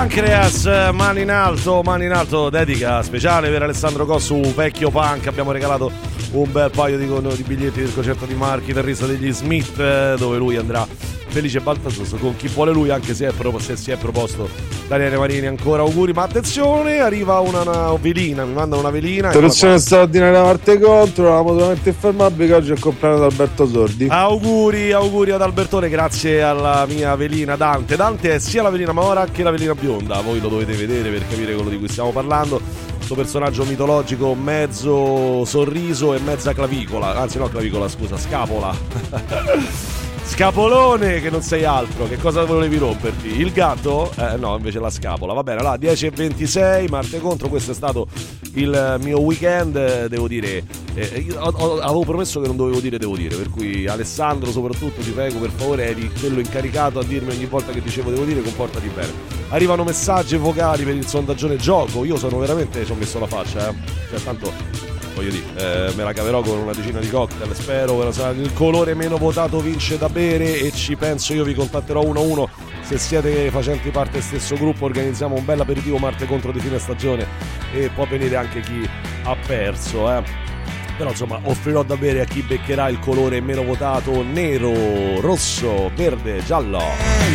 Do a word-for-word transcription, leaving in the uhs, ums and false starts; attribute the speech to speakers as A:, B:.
A: Pancreas, mani in alto, mani in alto, dedica speciale per Alessandro Cossu, vecchio punk. Abbiamo regalato un bel paio di, di biglietti del concerto di Mark, chitarrista degli Smith, dove lui andrà felice e baltasoso con chi vuole lui, anche se, è pro, se si è proposto Daniele Marini. Ancora auguri, ma attenzione, arriva una, una velina, mi mandano una velina.
B: Interruzione straordinaria da parte contro, eravamo totalmente infermabili, che oggi è il compleanno di Alberto Sordi.
A: Auguri, auguri ad Albertone, grazie alla mia velina Dante. Dante è sia la velina Mora che la velina bionda, voi lo dovete vedere per capire quello di cui stiamo parlando. Questo personaggio mitologico, mezzo sorriso e mezza clavicola, anzi no clavicola, scusa, scapola. Scapolone, che non sei altro. Che cosa volevi romperti? Il gatto? Eh no, invece la scapola. Va bene, allora dieci e ventisei, Marte contro. Questo è stato il mio weekend. Devo dire, eh, io ho, ho, avevo promesso che non dovevo dire devo dire, per cui Alessandro soprattutto ti prego, per favore, eri quello incaricato a dirmi ogni volta che dicevo devo dire, comportati bene. Arrivano messaggi vocali per il sondaggione gioco. Io sono veramente, ci ho messo la faccia, eh. Cioè tanto, voglio dire, eh, me la caverò con una decina di cocktail, spero. Il colore meno votato vince da bere e ci penso io, vi contatterò uno a uno. Se siete facenti parte del stesso gruppo, organizziamo un bel aperitivo Marte contro di fine stagione e può venire anche chi ha perso, eh. Però insomma offrirò da bere a chi beccherà il colore meno votato: nero, rosso, verde, giallo.